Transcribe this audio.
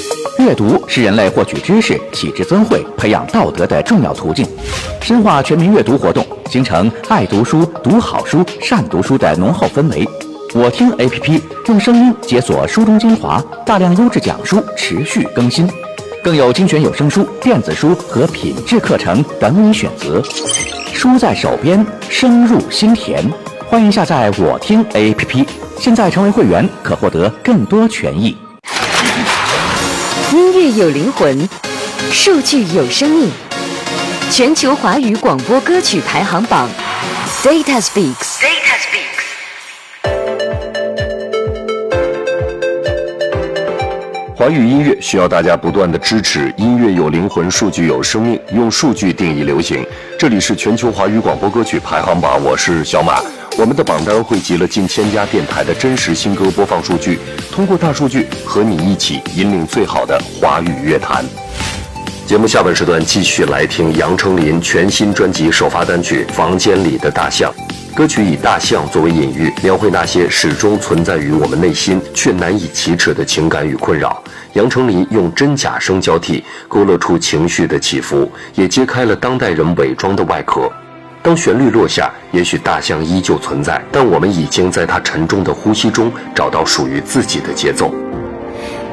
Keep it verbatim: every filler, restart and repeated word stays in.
阅读是人类获取知识、启智增慧、培养道德的重要途径。深化全民阅读活动，形成爱读书、读好书、善读书的浓厚氛围。我听 A P P 用声音解锁书中精华，大量优质讲书持续更新，更有精选有声书、电子书和品质课程等你选择。书在手边，声入心田。欢迎下载我听 A P P， 现在成为会员可获得更多权益。 音乐有灵魂，数据有生命。全球华语广播歌曲排行榜 ，Data Speaks。Data Speaks。 华语音乐需要大家不断的支持，音乐有灵魂，数据有生命，用数据定义流行。这里是全球华语广播歌曲排行榜，我是小马。我们的榜单汇集了近千家电台的真实新歌播放数据，通过大数据和你一起引领最好的华语乐坛。节目下半时段继续来听杨丞琳全新专辑首发单曲《房间里的大象》。歌曲以大象作为隐喻，描绘那些始终存在于我们内心却难以启齿的情感与困扰。杨丞琳用真假声交替，勾勒出情绪的起伏，也揭开了当代人伪装的外壳。当旋律落下，也许大象依旧存在，但我们已经在它沉重的呼吸中找到属于自己的节奏。